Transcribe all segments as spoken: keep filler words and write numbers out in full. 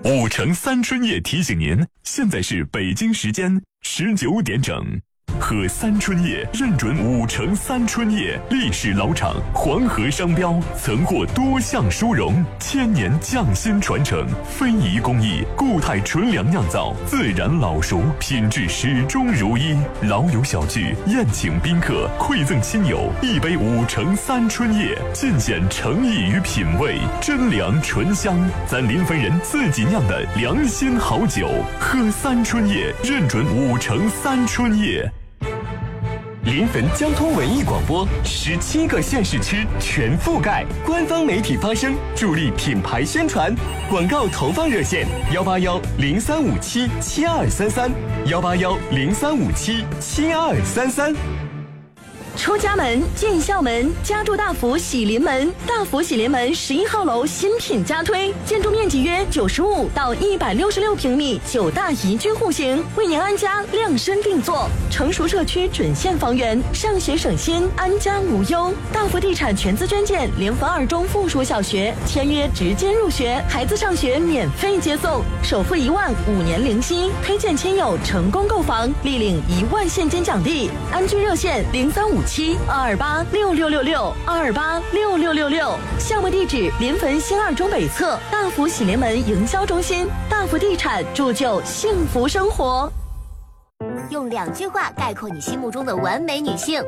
五城三春叶提醒您，现在是北京时间十九点整。喝三春叶认准五城三春叶，历史老厂，黄河商标，曾获多项殊荣，千年匠心传承，非遗工艺，固态纯粮酿造，自然老熟，品质始终如一。老友小聚，宴请宾客，馈赠亲友一杯五城三春叶，尽显诚意与品味，真粮醇香，咱临汾人自己酿的良心好酒。喝三春叶认准五城三春叶。 临汾交通文艺广播，十七个县市区全覆盖，官方媒体发声，助力品牌宣传。广告投放热线：幺八幺零三五七七二三三，幺八幺零三五七七二三三。 出家门进校门，家住大福喜临门。大福喜临门十一号楼新品加推，建筑面积约九十五到一百六十六平米，九大宜居户型，为您安家量身定做。成熟社区准现房源，上学省心，安家无忧。大福地产全资捐建临汾二中附属小学，签约直接入学，孩子上学免费接送，首付一万，五年零息。推荐亲友成功购房，立领一万现金奖励。安居热线零三五七二二八六六六六二二八六六六六，项目地址临汾新二中北侧大福喜临门营销中心。大福地产铸就幸福生活。 用两句话概括你心目中的完美女性：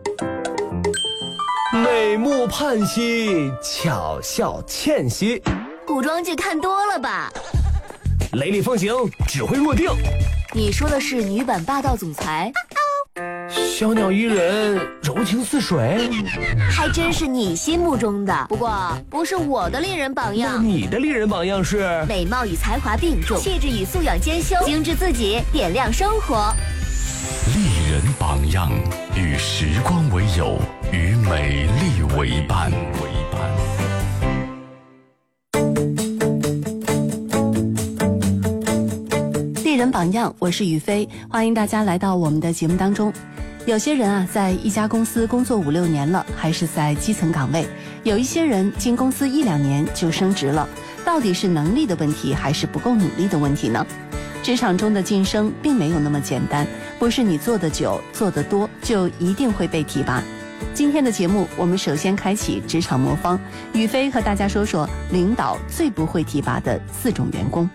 美目盼兮，巧笑倩兮。 古装剧看多了吧？ 雷厉风行，指挥若定。 你说的是女版霸道总裁？ 小鸟依人，柔情似水。 还真是你心目中的，不过不是我的丽人榜样。 你的丽人榜样是美貌与才华并重，气质与素养兼修，精致自己，点亮生活。 丽人榜样，与时光为友，与美丽为伴。为伴。 丽人榜样，我是雨飞，欢迎大家来到我们的节目当中。有些人啊，在一家公司工作五六年了，还是在基层岗位；有一些人进公司一两年就升职了，到底是能力的问题，还是不够努力的问题呢？职场中的晋升并没有那么简单，不是你做得久、做得多就一定会被提拔。今天的节目，我们首先开启职场魔方，雨飞和大家说说领导最不会提拔的四种员工。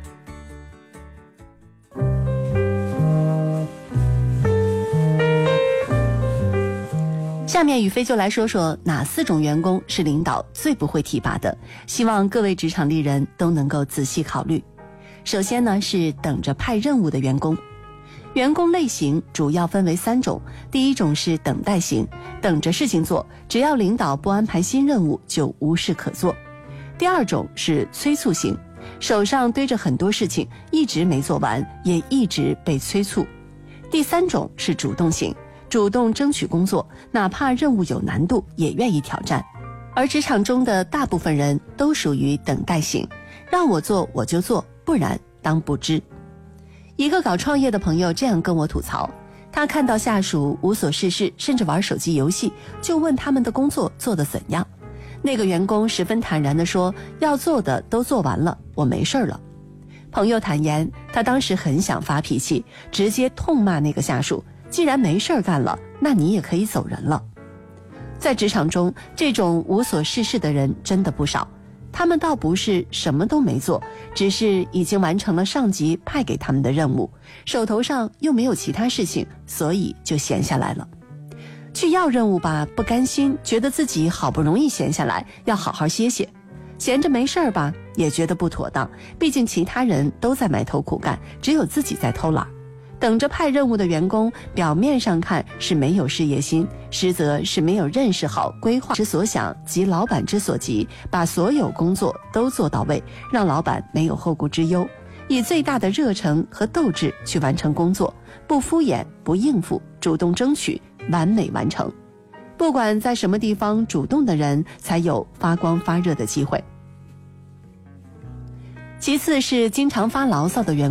下面雨飞就来说说哪四种员工是领导最不会提拔的，希望各位职场丽人都能够仔细考虑。首先呢，是等着派任务的员工。员工类型主要分为三种，第一种是等待型，等着事情做，只要领导不安排新任务就无事可做。第二种是催促型，手上堆着很多事情，一直没做完，也一直被催促。第三种是主动型，主动争取工作，哪怕任务有难度也愿意挑战。而职场中的大部分人都属于等待型，让我做我就做，不然当不知。一个搞创业的朋友这样跟我吐槽，他看到下属无所事事，甚至玩手机游戏，就问他们的工作做得怎样。那个员工十分坦然地说，要做的都做完了，我没事了。朋友坦言，他当时很想发脾气，直接痛骂那个下属，既然没事干了，那你也可以走人了。在职场中，这种无所事事的人真的不少，他们倒不是什么都没做，只是已经完成了上级派给他们的任务，手头上又没有其他事情，所以就闲下来了。去要任务吧，不甘心，觉得自己好不容易闲下来，要好好歇歇。闲着没事儿吧，也觉得不妥当，毕竟其他人都在埋头苦干，只有自己在偷懒。等着派任务的员工，表面上看是没有事业心，实则是没有认识好规划之所想及老板之所急，把所有工作都做到位，让老板没有后顾之忧，以最大的热忱和斗志去完成工作，不敷衍，不应付，主动争取，完美完成。不管在什么地方，主动的人才有发光发热的机会。其次是经常发牢骚的员工。